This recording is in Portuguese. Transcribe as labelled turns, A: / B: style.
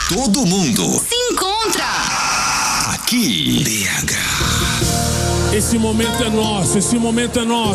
A: todo mundo
B: se encontra
A: aqui. BH.
C: Esse momento é nosso, esse momento é nosso.